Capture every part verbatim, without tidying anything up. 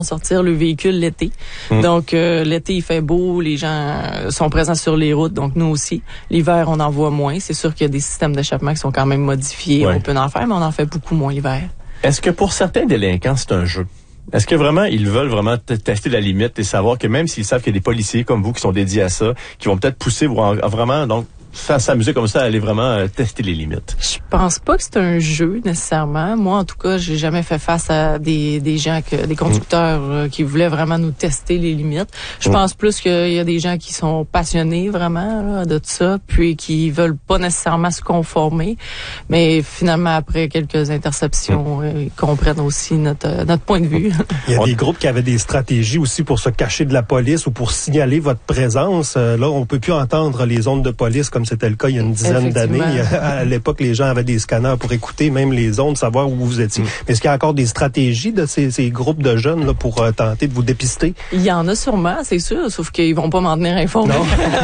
sortir le véhicule l'été. Mmh. Donc, euh, l'été, il fait beau, les gens sont présents sur les routes, donc nous aussi. L'hiver, on en voit moins. C'est sûr qu'il y a des systèmes d'échappement qui sont quand même modifiés. Ouais. On peut en faire, mais on en fait beaucoup moins l'hiver. Est-ce que pour certains délinquants, c'est un jeu? Est-ce que vraiment, ils veulent vraiment t- tester la limite et savoir que même s'ils savent qu'il y a des policiers comme vous qui sont dédiés à ça, qui vont peut-être pousser à vraiment, donc, faire s'amuser comme ça, aller vraiment euh, tester les limites? Je pense pas que c'est un jeu nécessairement. Moi, en tout cas, j'ai jamais fait face à des des gens que des conducteurs mmh. euh, qui voulaient vraiment nous tester les limites. Je mmh. pense plus qu'il y a des gens qui sont passionnés vraiment là, de tout ça, puis qui veulent pas nécessairement se conformer, mais finalement après quelques interceptions, mmh. euh, ils comprennent aussi notre euh, notre point de vue. Il y a des groupes qui avaient des stratégies aussi pour se cacher de la police ou pour signaler votre présence. Euh, là, on peut plus entendre les ondes de police comme c'était le cas il y a une dizaine d'années. À l'époque, les gens avaient des scanners pour écouter même les ondes, savoir où vous étiez. Mm. Mais est-ce qu'il y a encore des stratégies de ces, ces groupes de jeunes là, pour euh, tenter de vous dépister? Il y en a sûrement, c'est sûr, sauf qu'ils vont pas m'en tenir informé.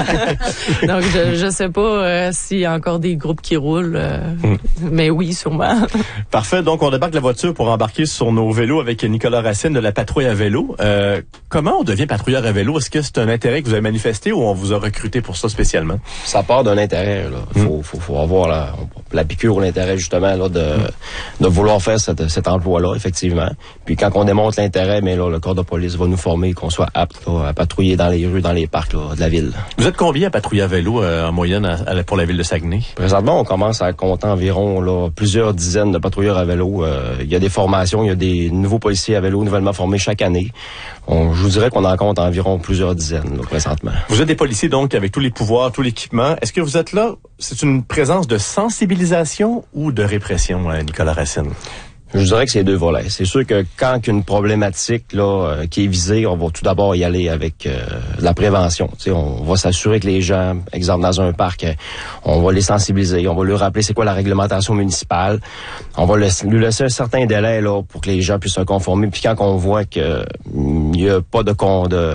Donc, je, je sais pas euh, s'il y a encore des groupes qui roulent, euh, mm. mais oui, sûrement. Parfait. Donc, on débarque la voiture pour embarquer sur nos vélos avec Nicolas Racine de la patrouille à vélo. Euh, comment on devient patrouilleur à vélo? Est-ce que c'est un intérêt que vous avez manifesté ou on vous a recruté pour ça spécialement? Ça part d'un intérêt. Là. Faut, mm. faut, faut avoir la, la piqûre ou l'intérêt justement là, de, mm. de vouloir faire cette, cet emploi-là, effectivement. Puis quand on démontre l'intérêt, mais là, le corps de police va nous former, qu'on soit apte là, à patrouiller dans les rues, dans les parcs là, de la ville. Vous êtes combien à patrouiller à vélo euh, en moyenne à, à, pour la ville de Saguenay? Présentement, on commence à compter environ là, plusieurs dizaines de patrouilleurs à vélo. Euh, il y a des formations, il y a des nouveaux policiers à vélo nouvellement formés chaque année. On, je vous dirais qu'on en compte environ plusieurs dizaines là, présentement. Vous êtes des policiers donc avec tous les pouvoirs, tout l'équipement. Est-ce que vous êtes là, c'est une présence de sensibilisation ou de répression, hein, Nicolas Racine? Je dirais que c'est deux volets. C'est sûr que quand une problématique là euh, qui est visée, on va tout d'abord y aller avec euh, la prévention. Tu sais, on va s'assurer que les gens, exemple dans un parc, euh, on va les sensibiliser, on va leur rappeler c'est quoi la réglementation municipale. On va le, lui laisser un certain délai là pour que les gens puissent se conformer. Puis quand on voit que il y a pas de con de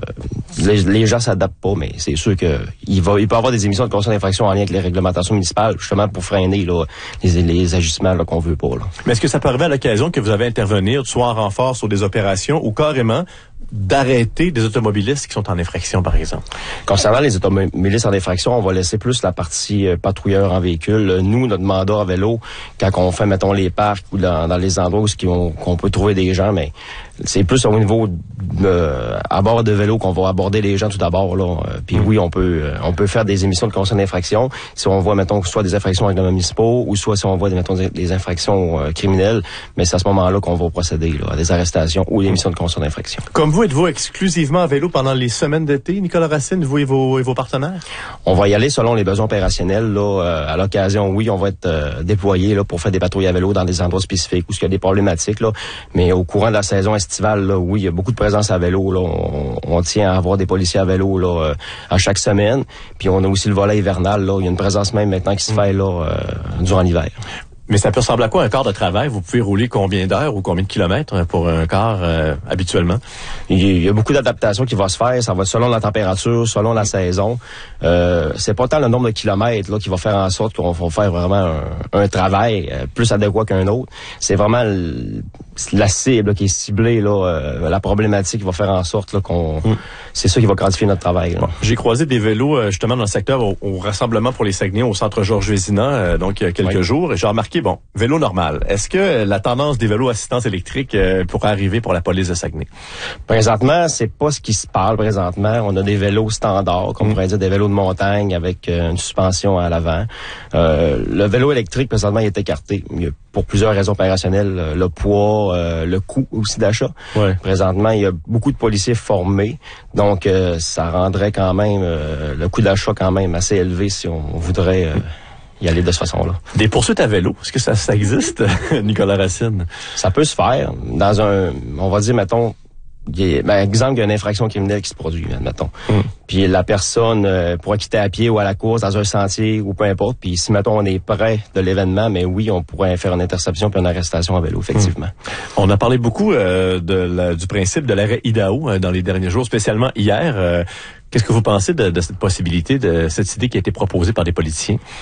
les, les gens s'adaptent pas, mais c'est sûr que il va il peut y avoir des émissions de conscience d'infraction en lien avec les réglementations municipales, justement pour freiner là les, les agissements là qu'on veut pas là. Mais est-ce que ça peut arriver à l'occasion que vous avez intervenir, soit en renfort sur des opérations ou carrément d'arrêter des automobilistes qui sont en infraction, par exemple? Concernant les automobilistes en infraction, on va laisser plus la partie euh, patrouilleur en véhicule. Nous, notre mandat à vélo, quand on fait, mettons, les parcs ou dans, dans les endroits où on, qu'on peut trouver des gens, mais c'est plus au niveau euh, à bord de vélo qu'on va aborder les gens tout d'abord. Là. Euh, Puis mmh. oui, on peut euh, on peut faire des émissions de conscience d'infraction. Si on voit, mettons, soit des infractions règlements municipaux ou soit si on voit, mettons, des infractions euh, criminelles, mais c'est à ce moment-là qu'on va procéder là, à des arrestations ou des émissions de conscience d'infraction. Comme vous, êtes-vous exclusivement à vélo pendant les semaines d'été, Nicolas Racine, vous et vos, et vos partenaires? On va y aller selon les besoins opérationnels. Là, euh, à l'occasion, oui, on va être euh, déployé là, pour faire des patrouilles à vélo dans des endroits spécifiques où il y a des problématiques. Là. Mais au courant de la saison estivale, là, oui, il y a beaucoup de présence à vélo. Là. On, on tient à avoir des policiers à vélo là, euh, à chaque semaine. Puis on a aussi le volet hivernal. Là. Il y a une présence même maintenant qui se fait là, euh, durant l'hiver. Mais ça peut ressembler à quoi un quart de travail? Vous pouvez rouler combien d'heures ou combien de kilomètres pour un quart euh, habituellement? Il y a beaucoup d'adaptations qui vont se faire. Ça va selon la température, selon la saison. Euh, c'est pas tant le nombre de kilomètres là qui va faire en sorte qu'on va faire vraiment un, un travail euh, plus adéquat qu'un autre. C'est vraiment le, la cible là, qui est ciblée, là, euh, la problématique qui va faire en sorte là, qu'on... Mm. C'est ça qui va quantifier notre travail. Bon, j'ai croisé des vélos euh, justement dans le secteur au, au rassemblement pour les Saguenayens au centre Georges Vézina, euh, donc il y a quelques oui. jours, et j'ai remarqué, bon, vélo normal. Est-ce que la tendance des vélos assistance électrique euh, pourrait arriver pour la police de Saguenay? Présentement, c'est pas ce qui se parle présentement. On a des vélos standards, comme mm. on pourrait dire des vélos de montagne avec euh, une suspension à l'avant. Euh, le vélo électrique, présentement, il est écarté. Il y a, pour plusieurs raisons opérationnelles, le poids, euh, le coût aussi d'achat. Ouais. Présentement, il y a beaucoup de policiers formés, donc euh, ça rendrait quand même euh, le coût d'achat quand même assez élevé si on voudrait euh, y aller de cette façon-là. Des poursuites à vélo, est-ce que ça, ça existe, Nicolas Racine? Ça peut se faire dans un, on va dire, mettons, il y a, ben, exemple, il y a une infraction criminelle qui se produit, mettons. Mm. Puis la personne euh, pourrait quitter à pied ou à la course dans un sentier ou peu importe. Puis si, mettons, on est près de l'événement, mais oui, on pourrait faire une interception puis une arrestation à vélo, effectivement. Mm. On a parlé beaucoup euh, de la, du principe de l'arrêt Idaho euh, dans les derniers jours, spécialement hier. Euh, qu'est-ce que vous pensez de, de cette possibilité, de cette idée qui a été proposée par des politiciens?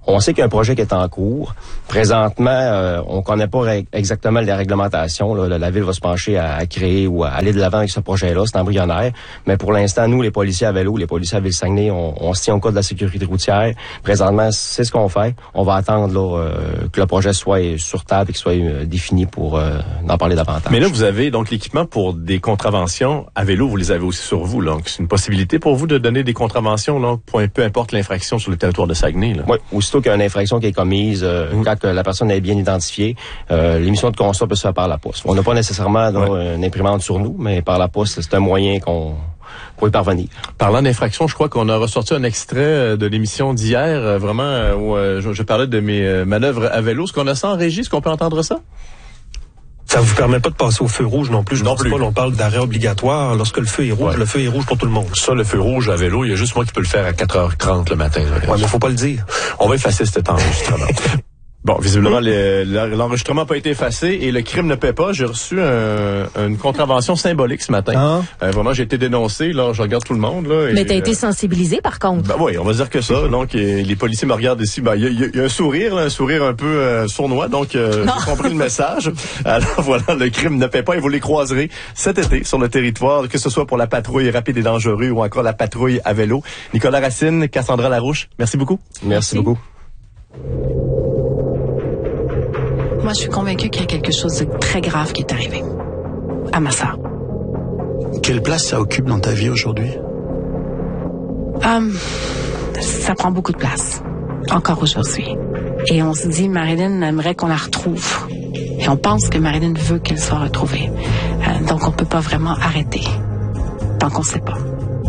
On sait qu'il y a un projet qui est en cours. Présentement, euh, on connaît pas ré- exactement les réglementations. Là. La, la ville va se pencher à, à créer ou à aller de l'avant avec ce projet-là. C'est embryonnaire. Mais pour l'instant, nous, les policiers à vélo, les policiers à Ville-Saguenay, on, on se tient au cas de la sécurité routière. Présentement, c'est ce qu'on fait. On va attendre là, euh, que le projet soit sur table et qu'il soit euh, défini pour euh, en parler davantage. Mais là, vous avez donc l'équipement pour des contraventions à vélo. Vous les avez aussi sur vous. Là. Donc, c'est une possibilité pour vous de donner des contraventions, là, peu, peu importe l'infraction sur le territoire de Saguenay. Là. Oui, aussitôt qu'il y a une infraction qui est commise, euh, mmh. quand que la personne est bien identifiée, euh, l'émission de constat peut se faire par la poste. On n'a pas nécessairement là, ouais. une imprimante sur nous, mais par la poste, c'est un moyen qu'on pour y parvenir. Parlant d'infraction, je crois qu'on a ressorti un extrait de l'émission d'hier, vraiment, où je, je parlais de mes manœuvres à vélo. Est-ce qu'on a ça en régie? Est-ce qu'on peut entendre ça? Ça vous permet pas de passer au feu rouge non plus. Je non pense plus. pas, on parle d'arrêt obligatoire. Lorsque le feu est rouge, ouais. le feu est rouge pour tout le monde. Ça, le feu rouge à vélo, il y a juste moi qui peux le faire à quatre heures trente le matin. Ouais, mais faut pas le dire. On va effacer cet enregistrement. Bon, visiblement, le, l'enregistrement n'a pas été effacé et le crime ne paie pas. J'ai reçu un, une contravention symbolique ce matin. Ah. Euh, vraiment, j'ai été dénoncé. Là, je regarde tout le monde. Là, mais t'as euh, été sensibilisé, par contre. Ben oui, on va dire que ça. Donc, et, les policiers me regardent ici. Ben, il y, y, y a un sourire, là, un sourire un peu euh, sournois. Donc, euh, j'ai compris le message. Alors, voilà, le crime ne paie pas et vous les croiserez cet été sur le territoire, que ce soit pour la patrouille rapide et dangereuse ou encore la patrouille à vélo. Nicolas Racine, Cassandra Larouche, merci beaucoup. Merci, merci. beaucoup. Moi, je suis convaincue qu'il y a quelque chose de très grave qui est arrivé à ma sœur. Quelle place ça occupe dans ta vie aujourd'hui? Um, ça prend beaucoup de place, encore aujourd'hui. Et on se dit, Marilyn aimerait qu'on la retrouve. Et on pense que Marilyn veut qu'elle soit retrouvée. Euh, donc, on peut pas vraiment arrêter tant qu'on sait pas.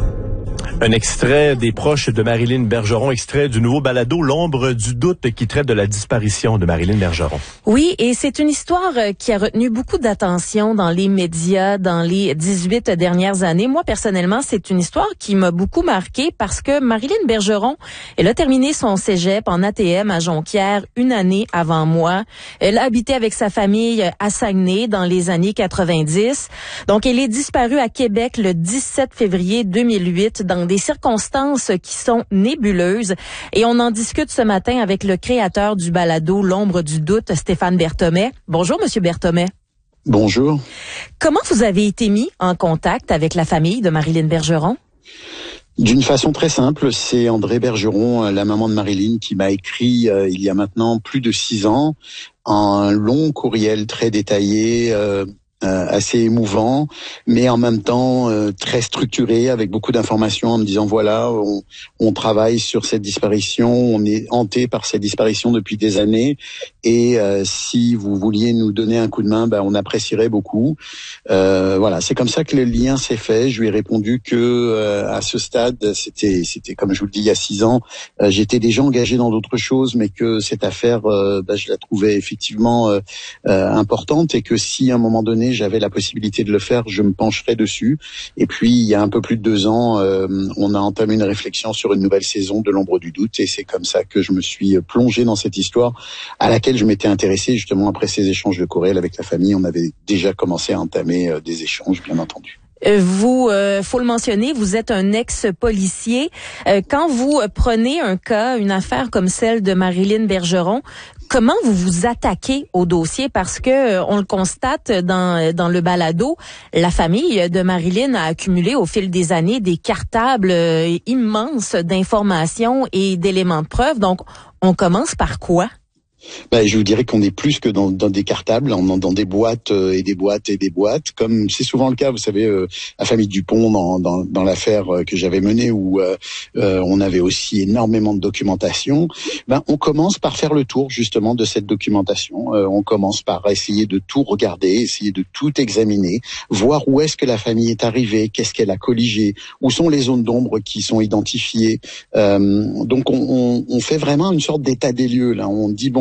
Un extrait des proches de Marilyn Bergeron, extrait du nouveau balado L'ombre du doute qui traite de la disparition de Marilyn Bergeron. Oui, et c'est une histoire qui a retenu beaucoup d'attention dans les médias dans les dix-huit dernières années. Moi, personnellement, c'est une histoire qui m'a beaucoup marquée parce que Marilyn Bergeron, elle a terminé son cégep en A T M à Jonquière une année avant moi. Elle a habité avec sa famille à Saguenay dans les années quatre-vingt-dix. Donc, elle est disparue à Québec le dix-sept février deux mille huit dans des circonstances qui sont nébuleuses. Et on en discute ce matin avec le créateur du balado L'ombre du doute, Stéphane Berthomet. Bonjour, Monsieur Berthomet. Bonjour. Comment vous avez été mis en contact avec la famille de Marilyn Bergeron? D'une façon très simple, c'est André Bergeron, la maman de Marilyn, qui m'a écrit euh, il y a maintenant plus de six ans un long courriel très détaillé, euh, Euh, assez émouvant, mais en même temps euh, très structuré, avec beaucoup d'informations, en me disant voilà, on, on travaille sur cette disparition, on est hanté par cette disparition depuis des années, et euh, si vous vouliez nous donner un coup de main, ben, on apprécierait beaucoup. Euh, voilà, c'est comme ça que le lien s'est fait. Je lui ai répondu que euh, à ce stade, c'était, c'était comme je vous le dis il y a six ans, euh, j'étais déjà engagé dans d'autres choses, mais que cette affaire, euh, ben, je la trouvais effectivement euh, euh, importante, et que si à un moment donné j'avais la possibilité de le faire, je me pencherais dessus. Et puis, il y a un peu plus de deux ans, euh, on a entamé une réflexion sur une nouvelle saison de L'ombre du doute, et c'est comme ça que je me suis plongé dans cette histoire à laquelle je m'étais intéressé justement après ces échanges de courriel avec la famille. On avait déjà commencé à entamer euh, des échanges, bien entendu. Vous, euh, faut le mentionner, vous êtes un ex-policier. Euh, quand vous prenez un cas, une affaire comme celle de Marilyn Bergeron, comment vous vous attaquez au dossier? Parce que euh, on le constate dans dans le balado, la famille de Marilyn a accumulé au fil des années des cartables euh, immenses d'informations et d'éléments de preuve. Donc, on commence par quoi? Ben, je vous dirais qu'on est plus que dans, dans des cartables, on est dans des boîtes euh, et des boîtes et des boîtes, comme c'est souvent le cas, vous savez, euh, la famille Dupont dans, dans, dans l'affaire que j'avais menée, où euh, euh, on avait aussi énormément de documentation. Ben, on commence par faire le tour justement de cette documentation. Euh, on commence par essayer de tout regarder, essayer de tout examiner, voir où est-ce que la famille est arrivée, qu'est-ce qu'elle a colligé, où sont les zones d'ombre qui sont identifiées. Euh, donc on, on, on fait vraiment une sorte d'état des lieux là. On dit bon.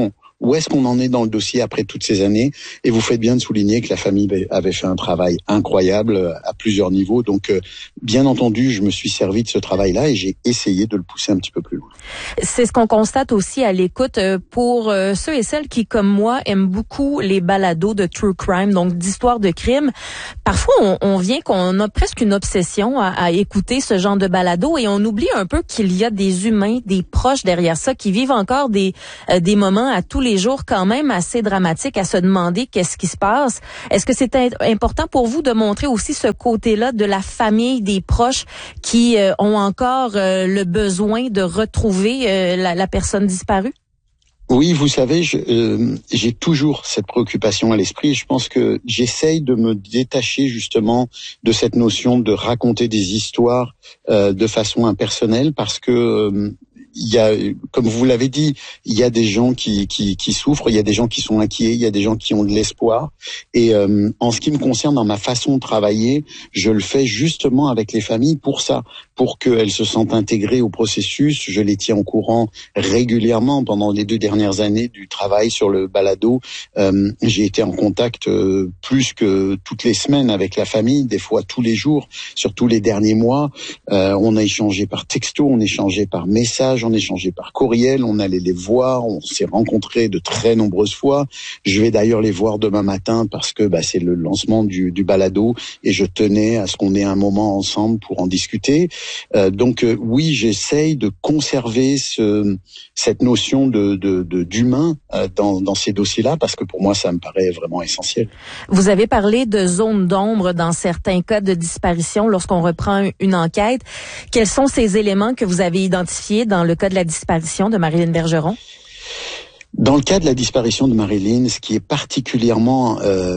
où est-ce qu'on en est dans le dossier après toutes ces années. Et vous faites bien de souligner que la famille avait fait un travail incroyable à plusieurs niveaux. Donc, euh, bien entendu, je me suis servi de ce travail-là et j'ai essayé de le pousser un petit peu plus loin. C'est ce qu'on constate aussi à l'écoute pour euh, ceux et celles qui, comme moi, aiment beaucoup les balados de true crime, donc d'histoires de crime. Parfois, on, on vient qu'on a presque une obsession à, à écouter ce genre de balado et on oublie un peu qu'il y a des humains, des proches derrière ça qui vivent encore des euh, des moments à tous les jours quand même assez dramatiques à se demander qu'est-ce qui se passe. Est-ce que c'est important pour vous de montrer aussi ce côté-là de la famille, des proches qui euh, ont encore euh, le besoin de retrouver euh, la, la personne disparue? Oui, vous savez, je, euh, j'ai toujours cette préoccupation à l'esprit. Je pense que j'essaye de me détacher justement de cette notion de raconter des histoires euh, de façon impersonnelle parce que euh, il y a, comme vous l'avez dit, il y a des gens qui, qui, qui souffrent, il y a des gens qui sont inquiets, il y a des gens qui ont de l'espoir. Et euh, en ce qui me concerne, dans ma façon de travailler, je le fais justement avec les familles pour ça, pour qu'elles se sentent intégrées au processus. Je les tiens au courant régulièrement pendant les deux dernières années du travail sur le balado. Euh, j'ai été en contact euh, plus que toutes les semaines avec la famille, des fois tous les jours, surtout les derniers mois. Euh, on a échangé par texto, on a échangé par message, on a échangé par courriel, on allait les voir, on s'est rencontrés de très nombreuses fois. Je vais d'ailleurs les voir demain matin parce que bah, c'est le lancement du, du balado et je tenais à ce qu'on ait un moment ensemble pour en discuter. Euh, donc euh, oui, j'essaye de conserver ce, cette notion de, de, de d'humain euh, dans, dans ces dossiers-là parce que pour moi, ça me paraît vraiment essentiel. Vous avez parlé de zones d'ombre dans certains cas de disparition lorsqu'on reprend une enquête. Quels sont ces éléments que vous avez identifiés dans le cas de la disparition de Marilyn Bergeron? Dans le cas de la disparition de Marilyn, ce qui est particulièrement euh,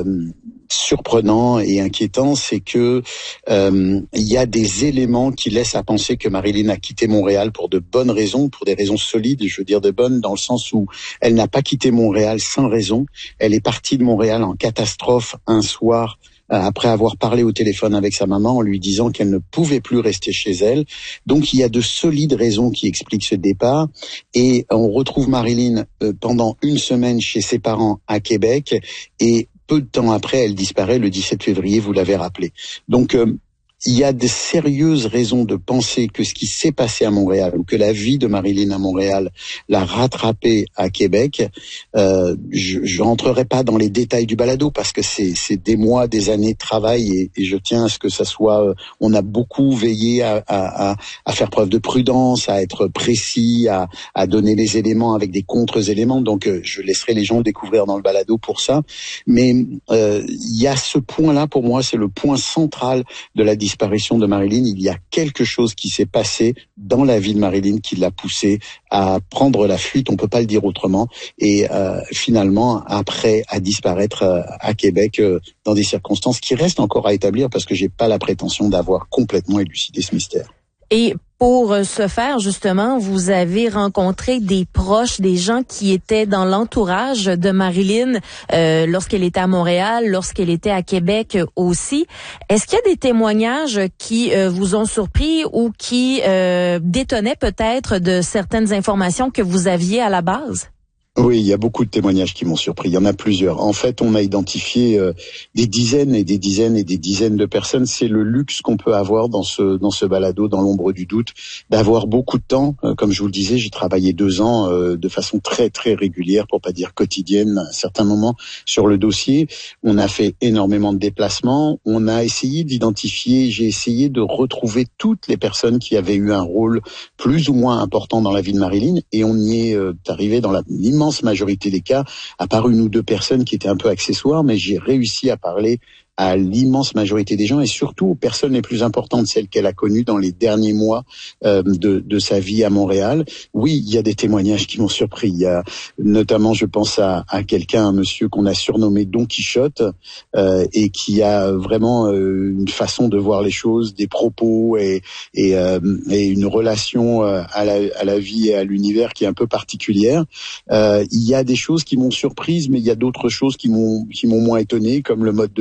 surprenant et inquiétant, c'est que euh, il y a des éléments qui laissent à penser que Marilyn a quitté Montréal pour de bonnes raisons, pour des raisons solides, je veux dire de bonnes, dans le sens où elle n'a pas quitté Montréal sans raison. Elle est partie de Montréal en catastrophe un soir, après avoir parlé au téléphone avec sa maman en lui disant qu'elle ne pouvait plus rester chez elle. Donc il y a de solides raisons qui expliquent ce départ. Et on retrouve Marilyn euh, pendant une semaine chez ses parents à Québec et peu de temps après, elle disparaît le dix-sept février, vous l'avez rappelé. Donc euh, il y a de sérieuses raisons de penser que ce qui s'est passé à Montréal ou que la vie de Marilyn à Montréal l'a rattrapée à Québec. Euh, je, je rentrerai pas dans les détails du balado parce que c'est, c'est des mois, des années de travail et, et je tiens à ce que ça soit. Euh, on a beaucoup veillé à, à, à, à faire preuve de prudence, à être précis, à, à donner les éléments avec des contre-éléments. Donc euh, je laisserai les gens le découvrir dans le balado pour ça. Mais euh, il y a ce point-là pour moi, c'est le point central de la disparition de Marilyn. Il y a quelque chose qui s'est passé dans la vie de Marilyn qui l'a poussée à prendre la fuite, on peut pas le dire autrement, et euh, finalement après à disparaître euh, à Québec euh, dans des circonstances qui restent encore à établir parce que j'ai pas la prétention d'avoir complètement élucidé ce mystère. Et pour ce faire, justement, vous avez rencontré des proches, des gens qui étaient dans l'entourage de Marilyn euh, lorsqu'elle était à Montréal, lorsqu'elle était à Québec aussi. Est-ce qu'il y a des témoignages qui euh, vous ont surpris ou qui euh, détonnaient peut-être de certaines informations que vous aviez à la base? Oui, il y a beaucoup de témoignages qui m'ont surpris. Il y en a plusieurs. En fait, on a identifié euh, des dizaines et des dizaines et des dizaines de personnes. C'est le luxe qu'on peut avoir dans ce dans ce balado, dans l'ombre du doute, d'avoir beaucoup de temps. Euh, comme je vous le disais, j'ai travaillé deux ans euh, de façon très très régulière, pour pas dire quotidienne, à certains moments sur le dossier. On a fait énormément de déplacements. On a essayé d'identifier. J'ai essayé de retrouver toutes les personnes qui avaient eu un rôle plus ou moins important dans la vie de Marilyn, et on y est euh, arrivé dans la l'immense majorité des cas, à part une ou deux personnes qui étaient un peu accessoires, mais j'ai réussi à parler à l'immense majorité des gens et surtout aux personnes les plus importantes, celles qu'elle a connues dans les derniers mois euh, de, de sa vie à Montréal. Oui, il y a des témoignages qui m'ont surpris. Il y a notamment, je pense à, à quelqu'un, un monsieur qu'on a surnommé Don Quichotte euh, et qui a vraiment euh, une façon de voir les choses, des propos et, et, euh, et une relation euh, à, la, à la vie et à l'univers qui est un peu particulière. Euh, il y a des choses qui m'ont surprise, mais il y a d'autres choses qui m'ont qui m'ont moins étonné, comme le mode de vie de Marie.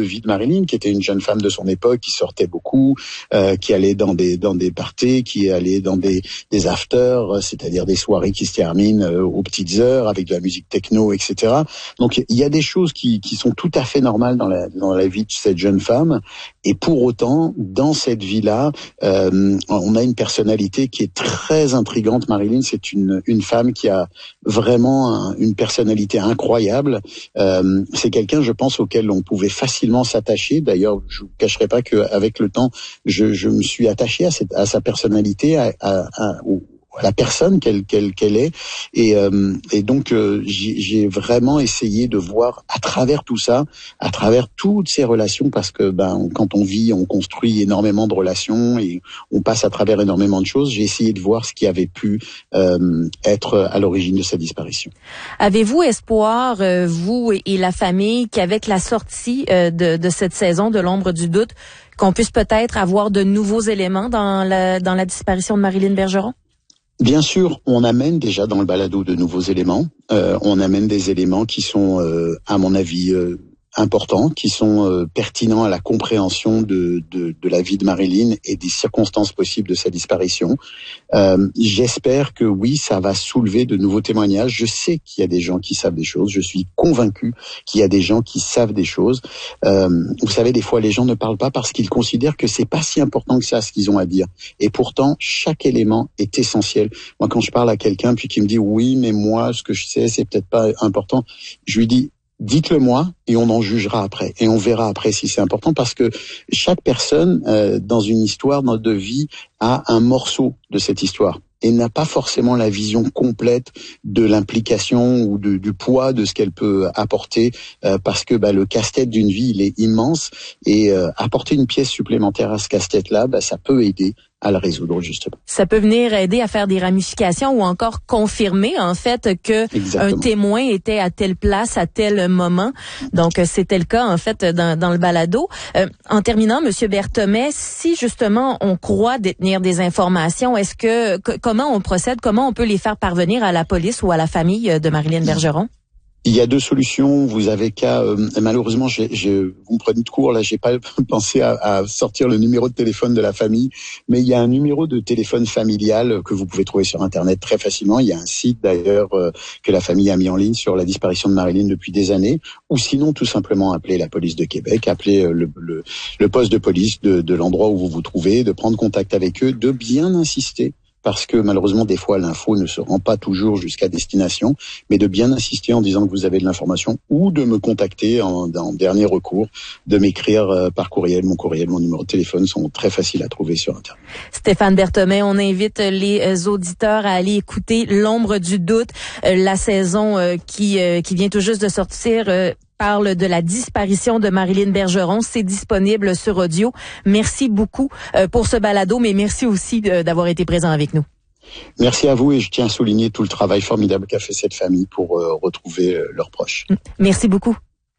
Marilyn, qui était une jeune femme de son époque, qui sortait beaucoup, euh, qui allait dans des dans des parties, qui allait dans des des afters, c'est-à-dire des soirées qui se terminent euh, aux petites heures avec de la musique techno, et cetera. Donc il y a des choses qui qui sont tout à fait normales dans la dans la vie de cette jeune femme. Et pour autant, dans cette vie-là, euh, on a une personnalité qui est très intrigante. Marilyn, c'est une une femme qui a vraiment un, une personnalité incroyable. Euh, c'est quelqu'un, je pense, auquel on pouvait facilement s'attacher. D'ailleurs, je vous cacherai pas qu'avec le temps, je, je me suis attaché à, cette, à sa personnalité, à, à, à, au, à la personne qu'elle qu'elle qu'elle est, et euh, et donc euh, j'ai, j'ai vraiment essayé de voir à travers tout ça, à travers toutes ces relations, parce que ben quand on vit, on construit énormément de relations et on passe à travers énormément de choses. J'ai essayé de voir ce qui avait pu euh, être à l'origine de sa disparition. Avez-vous espoir, euh, vous et la famille, qu'avec la sortie euh, de, de cette saison de l'Ombre du doute, qu'on puisse peut-être avoir de nouveaux éléments dans la dans la disparition de Marilyn Bergeron? Bien sûr, on amène déjà dans le balado de nouveaux éléments. Euh, on amène des éléments qui sont, euh, à mon avis, euh, importants, qui sont euh, pertinents à la compréhension de, de, de la vie de Marilyn et des circonstances possibles de sa disparition. Euh, j'espère que oui, ça va soulever de nouveaux témoignages. Je sais qu'il y a des gens qui savent des choses. Je suis convaincu qu'il y a des gens qui savent des choses. Euh, vous savez, des fois, les gens ne parlent pas parce qu'ils considèrent que c'est pas si important que ça ce qu'ils ont à dire. Et pourtant, chaque élément est essentiel. Moi, quand je parle à quelqu'un puis qui me dit oui, mais moi, ce que je sais, c'est peut-être pas important, je lui dis dites-le moi et on en jugera après et on verra après si c'est important, parce que chaque personne euh, dans une histoire de vie a un morceau de cette histoire et n'a pas forcément la vision complète de l'implication ou de, du poids de ce qu'elle peut apporter, euh, parce que bah, le casse-tête d'une vie, il est immense, et euh, apporter une pièce supplémentaire à ce casse-tête-là, bah, ça peut aider à le résoudre, justement. Ça peut venir aider à faire des ramifications ou encore confirmer, en fait, que Exactement. Un témoin était à telle place, à tel moment. Donc, c'était le cas, en fait, dans, dans le balado. Euh, en terminant, Monsieur Berthomet, si, justement, on croit détenir des informations, est-ce que, que comment on procède, comment on peut les faire parvenir à la police ou à la famille de Marilyn Bergeron? Il y a deux solutions. Vous avez qu'à, euh, malheureusement, j'ai, j'ai, vous me prenez de court là, j'ai pas pensé à, à sortir le numéro de téléphone de la famille, mais il y a un numéro de téléphone familial que vous pouvez trouver sur Internet très facilement. Il y a un site d'ailleurs euh, que la famille a mis en ligne sur la disparition de Marilyn depuis des années, ou sinon tout simplement appeler la police de Québec, appeler le, le, le poste de police de, de l'endroit où vous vous trouvez, de prendre contact avec eux, de bien insister. Parce que malheureusement, des fois, l'info ne se rend pas toujours jusqu'à destination, mais de bien insister en disant que vous avez de l'information, ou de me contacter en, en dernier recours, de m'écrire euh, par courriel. Mon courriel, mon numéro de téléphone sont très faciles à trouver sur Internet. Stéphane Berthomet, on invite les auditeurs à aller écouter L'Ombre du doute, euh, la saison euh, qui euh, qui vient tout juste de sortir. Euh, parle de la disparition de Marilyn Bergeron. C'est disponible sur audio. Merci beaucoup euh, pour ce balado, mais merci aussi de, d'avoir été présent avec nous. Merci à vous, et je tiens à souligner tout le travail formidable qu'a fait cette famille pour euh, retrouver euh, leurs proches. Merci beaucoup.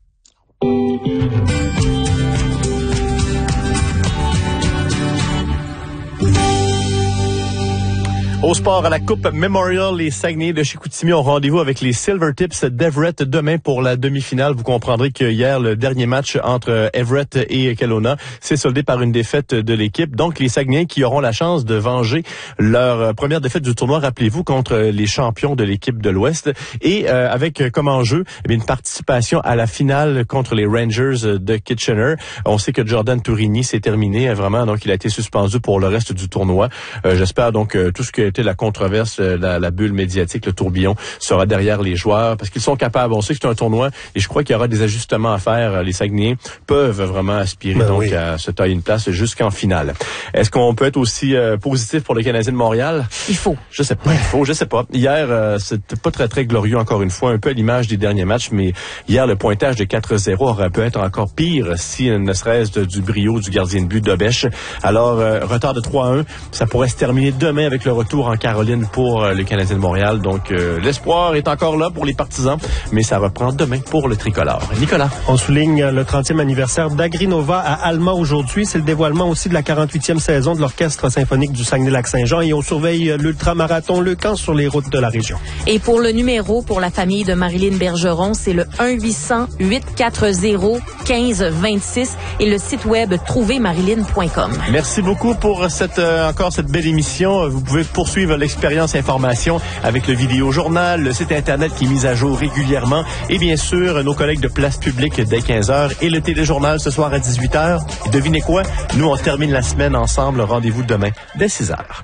Au sport, à la Coupe Memorial, les Saguenayens de Chicoutimi ont rendez-vous avec les Silvertips d'Everett demain pour la demi-finale. Vous comprendrez que hier, le dernier match entre Everett et Kelowna s'est soldé par une défaite de l'équipe. Donc, les Saguenayens qui auront la chance de venger leur première défaite du tournoi, rappelez-vous, contre les champions de l'équipe de l'Ouest. Et euh, avec comme enjeu eh bien, une participation à la finale contre les Rangers de Kitchener. On sait que Jordan Tourini s'est terminé, vraiment, donc il a été suspendu pour le reste du tournoi. Euh, j'espère donc euh, tout ce que la controverse, la, la bulle médiatique, le tourbillon sera derrière les joueurs parce qu'ils sont capables. On sait que c'est un tournoi et je crois qu'il y aura des ajustements à faire. Les Saguenayens peuvent vraiment aspirer ben donc oui. à se tailler une place jusqu'en finale. Est-ce qu'on peut être aussi euh, positif pour le Canadien de Montréal? Il faut. Je sais pas. Il faut. Je sais pas. Hier, euh, c'était pas très très glorieux encore une fois, un peu à l'image des derniers matchs, mais hier le pointage de quatre zéro aurait pu être encore pire si ne serait-ce du brio du gardien de but d'Obèche. Alors euh, retard de trois à un, ça pourrait se terminer demain avec le retour retour en Caroline pour euh, le Canadien de Montréal. Donc, euh, l'espoir est encore là pour les partisans, mais ça reprend demain pour le tricolore. Nicolas. On souligne le trentième anniversaire d'Agrinova à Alma aujourd'hui. C'est le dévoilement aussi de la quarante-huitième saison de l'Orchestre symphonique du Saguenay-Lac-Saint-Jean et on surveille l'ultramarathon Le Camp sur les routes de la région. Et pour le numéro pour la famille de Marilyn Bergeron, c'est le un huit cents, huit quatre zéro, quinze vingt-six et le site web trouver marilyn point com. Merci beaucoup pour cette euh, encore cette belle émission. Vous pouvez poursuivre l'expérience information avec le vidéo journal, le site internet qui est mis à jour régulièrement et bien sûr nos collègues de Place Publique dès quinze heures et le téléjournal ce soir à dix-huit heures. Et devinez quoi? Nous, on termine la semaine ensemble. Rendez-vous demain dès six heures.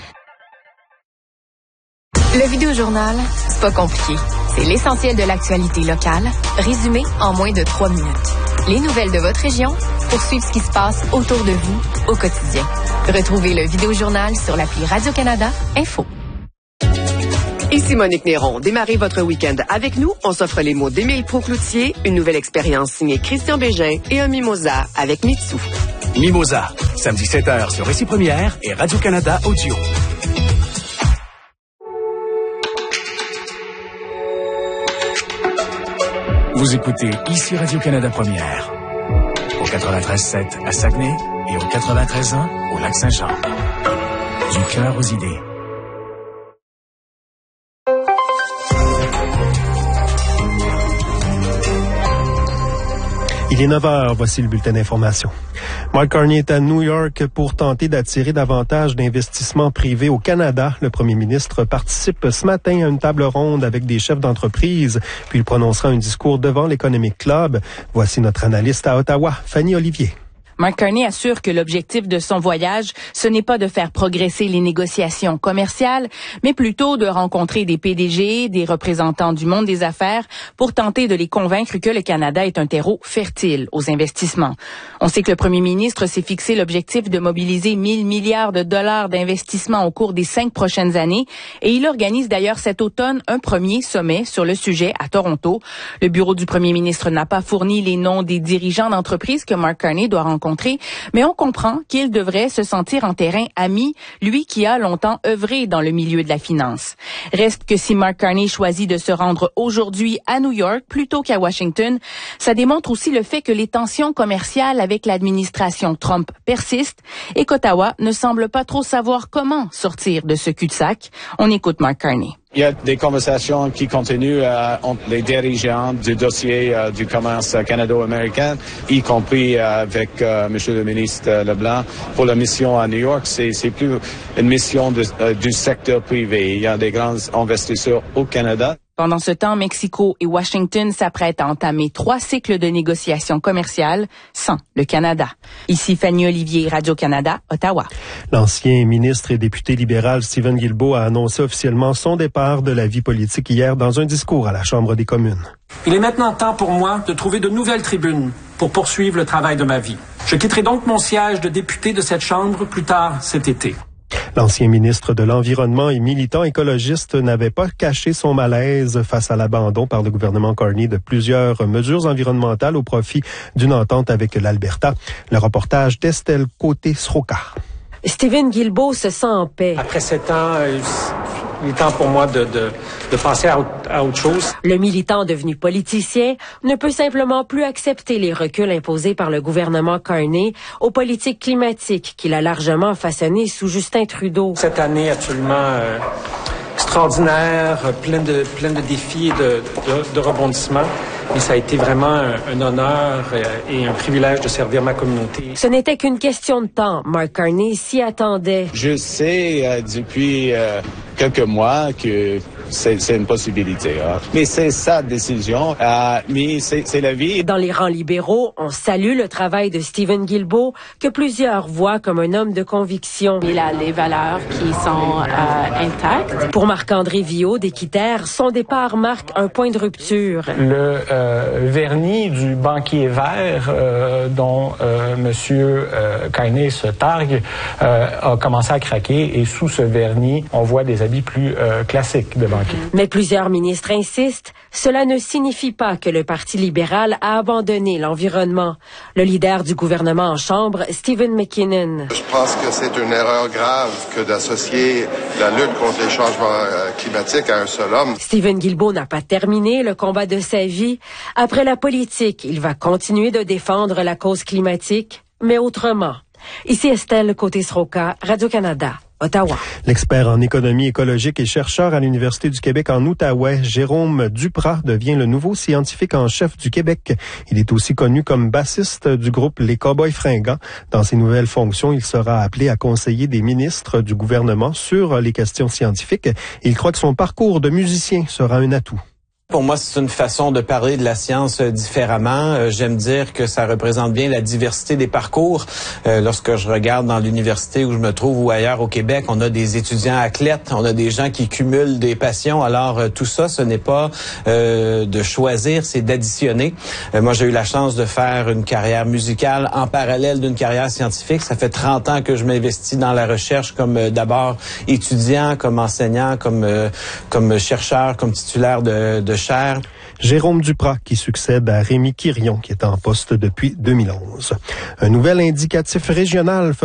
Le vidéojournal, c'est pas compliqué. C'est l'essentiel de l'actualité locale, résumé en moins de trois minutes. Les nouvelles de votre région pour suivre ce qui se passe autour de vous au quotidien. Retrouvez le vidéojournal sur l'appli Radio-Canada Info. Ici Monique Néron. Démarrez votre week-end avec nous. On s'offre les mots d'Émile Proulx-Cloutier, une nouvelle expérience signée Christian Bégin et un mimosa avec Mitsu. Mimosa, samedi sept heures sur Récit Première et Radio-Canada Audio. Vous écoutez ici Radio-Canada Première, au quatre-vingt-treize sept à Saguenay et au quatre-vingt-treize un au Lac-Saint-Jean. Du cœur aux idées. Il est neuf heures, voici le bulletin d'information. Mark Carney est à New York pour tenter d'attirer davantage d'investissements privés au Canada. Le premier ministre participe ce matin à une table ronde avec des chefs d'entreprise, puis il prononcera un discours devant l'Economic Club. Voici notre analyste à Ottawa, Fanny Olivier. Mark Carney assure que l'objectif de son voyage, ce n'est pas de faire progresser les négociations commerciales, mais plutôt de rencontrer des P D G, des représentants du monde des affaires, pour tenter de les convaincre que le Canada est un terreau fertile aux investissements. On sait que le premier ministre s'est fixé l'objectif de mobiliser mille milliards de dollars d'investissements au cours des cinq prochaines années, et il organise d'ailleurs cet automne un premier sommet sur le sujet à Toronto. Le bureau du premier ministre n'a pas fourni les noms des dirigeants d'entreprises que Mark Carney doit rencontrer, mais on comprend qu'il devrait se sentir en terrain ami, lui qui a longtemps œuvré dans le milieu de la finance. Reste que si Mark Carney choisit de se rendre aujourd'hui à New York plutôt qu'à Washington, ça démontre aussi le fait que les tensions commerciales avec l'administration Trump persistent et qu'Ottawa ne semble pas trop savoir comment sortir de ce cul-de-sac. On écoute Mark Carney. Il y a des conversations qui continuent euh, entre les dirigeants du dossier euh, du commerce canado-américain, y compris euh, avec euh, M. le ministre Leblanc. Pour la mission à New York, c'est, c'est plus une mission de, euh, du secteur privé. Il y a des grands investisseurs au Canada. Pendant ce temps, Mexico et Washington s'apprêtent à entamer trois cycles de négociations commerciales sans le Canada. Ici Fanny Olivier, Radio-Canada, Ottawa. L'ancien ministre et député libéral Stephen Guilbeault a annoncé officiellement son départ de la vie politique hier dans un discours à la Chambre des communes. Il est maintenant temps pour moi de trouver de nouvelles tribunes pour poursuivre le travail de ma vie. Je quitterai donc mon siège de député de cette Chambre plus tard cet été. L'ancien ministre de l'Environnement et militant écologiste n'avait pas caché son malaise face à l'abandon par le gouvernement Carney de plusieurs mesures environnementales au profit d'une entente avec l'Alberta. Le reportage d'Estelle Côté-Sroka. Stephen Guilbeault se sent en paix. Après sept ans, il est temps pour moi de, de, de passer à, à autre chose. Le militant devenu politicien ne peut simplement plus accepter les reculs imposés par le gouvernement Carney aux politiques climatiques qu'il a largement façonnées sous Justin Trudeau. Cette année absolument euh, extraordinaire, plein de, plein de défis et de, de, de rebondissements. Et ça a été vraiment un, un honneur et un privilège de servir ma communauté. Ce n'était qu'une question de temps. Mark Carney s'y attendait. Je sais euh, depuis euh, quelques mois que c'est, c'est une possibilité. Hein. Mais c'est sa décision. Euh, mais c'est, c'est la vie. Dans les rangs libéraux, on salue le travail de Stephen Guilbeault, que plusieurs voient comme un homme de conviction. Il a les valeurs qui sont euh, intactes. Pour Marc-André Viaud d'Équiterre, son départ marque un point de rupture. Le euh, vernis du banquier vert euh, dont euh, Monsieur euh, Carney se targue euh, a commencé à craquer et sous ce vernis, on voit des habits plus euh, classiques de banquiers. Mais plusieurs ministres insistent, cela ne signifie pas que le Parti libéral a abandonné l'environnement. Le leader du gouvernement en chambre, Stephen McKinnon. Je pense que c'est une erreur grave que d'associer la lutte contre les changements climatiques à un seul homme. Stephen Guilbeault n'a pas terminé le combat de sa vie. Après la politique, il va continuer de défendre la cause climatique, mais autrement. Ici Estelle Côté-Sroka, Radio-Canada. Ottawa. L'expert en économie écologique et chercheur à l'Université du Québec en Outaouais, Jérôme Duprat, devient le nouveau scientifique en chef du Québec. Il est aussi connu comme bassiste du groupe Les Cowboys Fringants. Dans ses nouvelles fonctions, il sera appelé à conseiller des ministres du gouvernement sur les questions scientifiques. Il croit que son parcours de musicien sera un atout. Pour moi, c'est une façon de parler de la science différemment. Euh, j'aime dire que ça représente bien la diversité des parcours. Euh, lorsque je regarde dans l'université où je me trouve ou ailleurs au Québec, on a des étudiants athlètes, on a des gens qui cumulent des passions. Alors, euh, tout ça, ce n'est pas euh, de choisir, c'est d'additionner. Euh, moi, j'ai eu la chance de faire une carrière musicale en parallèle d'une carrière scientifique. Ça fait trente ans que je m'investis dans la recherche comme euh, d'abord étudiant, comme enseignant, comme euh, comme chercheur, comme titulaire de, de chaire. Jérôme Duprat qui succède à Rémi Quirion qui est en poste depuis deux mille onze. Un nouvel indicatif régional